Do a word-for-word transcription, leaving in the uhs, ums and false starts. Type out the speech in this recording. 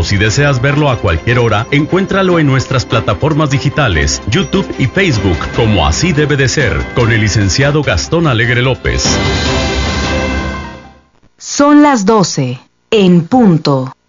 O si deseas verlo a cualquier hora, encuéntralo en nuestras plataformas digitales, YouTube y Facebook, como Así Debe de Ser, con el licenciado Gastón Alegre López. Son las doce, en punto.